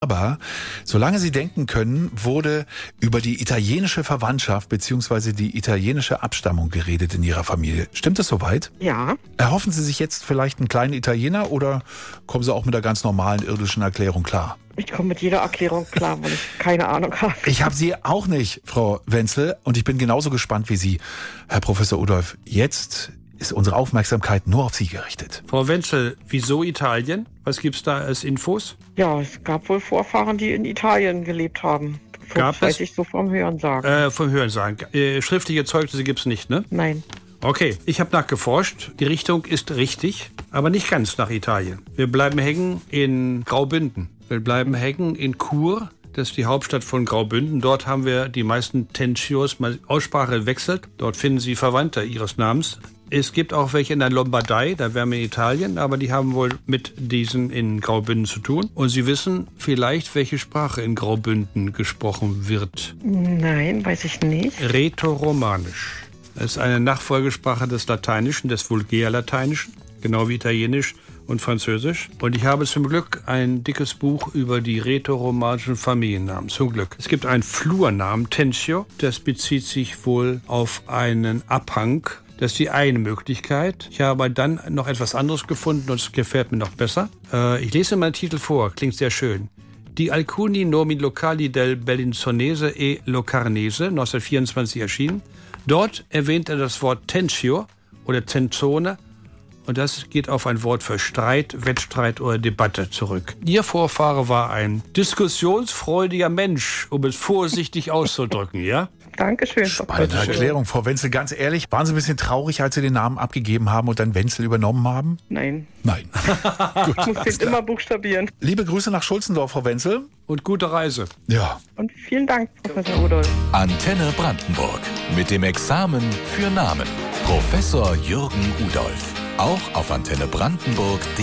Aber solange Sie denken können, wurde über die italienische Verwandtschaft bzw. die italienische Abstammung geredet in Ihrer Familie. Stimmt es soweit? Ja. Erhoffen Sie sich jetzt vielleicht einen kleinen Italiener oder kommen Sie auch mit der ganz normalen irdischen Erklärung klar? Ich komme mit jeder Erklärung klar, weil ich keine Ahnung habe. Ich habe sie auch nicht, Frau Wenzel, und ich bin genauso gespannt wie Sie. Herr Professor Udolph, jetzt ist unsere Aufmerksamkeit nur auf Sie gerichtet. Frau Wenzel, wieso Italien? Was gibt's da als Infos? Ja, es gab wohl Vorfahren, die in Italien gelebt haben. Gab weiß es? ich so vom Hörensagen. Vom Hörensagen. Schriftliche Zeugnisse gibt's nicht, ne? Nein. Okay, ich habe nachgeforscht. Die Richtung ist richtig, aber nicht ganz nach Italien. Wir bleiben hängen in Graubünden. Wir bleiben hängen in Chur. Das ist die Hauptstadt von Graubünden. Dort haben wir die meisten Tencios. Aussprache wechselt. Dort finden Sie Verwandte Ihres Namens. Es gibt auch welche in der Lombardei, da wären wir in Italien, aber die haben wohl mit diesen in Graubünden zu tun. Und Sie wissen vielleicht, welche Sprache in Graubünden gesprochen wird. Nein, weiß ich nicht. Rätoromanisch. Das ist eine Nachfolgesprache des Lateinischen, des Vulgärlateinischen, genau wie Italienisch und Französisch. Und ich habe zum Glück ein dickes Buch über die rätoromanischen Familiennamen. Zum Glück. Es gibt einen Flurnamen, Tencio. Das bezieht sich wohl auf einen Abhang. Das ist die eine Möglichkeit. Ich habe dann noch etwas anderes gefunden und es gefällt mir noch besser. Ich lese meinen Titel vor, klingt sehr schön. Die Alcuni nomi locali del Bellinzonese e Locarnese, 1924 erschienen. Dort erwähnt er das Wort Tencio oder Tenzone und das geht auf ein Wort für Streit, Wettstreit oder Debatte zurück. Ihr Vorfahre war ein diskussionsfreudiger Mensch, um es vorsichtig auszudrücken, ja? Dankeschön. Spannende Erklärung, Frau Wenzel. Ganz ehrlich, waren Sie ein bisschen traurig, als Sie den Namen abgegeben haben und dann Wenzel übernommen haben? Nein. Nein. Gut, Ich muss den immer buchstabieren. liebe Grüße nach Schulzendorf, Frau Wenzel. Und gute Reise. Ja. Und vielen Dank, Professor Udolph. Antenne Brandenburg. Mit dem Examen für Namen. Professor Jürgen Udolph. Auch auf antennebrandenburg.de.